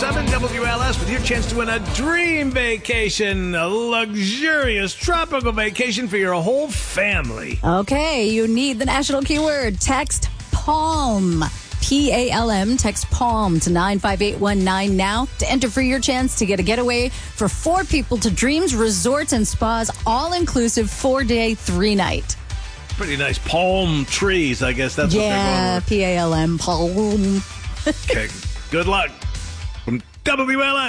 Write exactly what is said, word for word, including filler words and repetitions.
seven W L S with your chance to win a dream vacation, a luxurious tropical vacation for your whole family. Okay, you need the national keyword. Text PALM. P A L M. Text PALM to nine five eight one nine now to enter for your chance to get a getaway for four people to Dreams Resorts and Spas, all-inclusive, four-day, three-night. Pretty nice palm trees, I guess that's yeah, what they're going with. P A L M, PALM. Okay, good luck from W L S.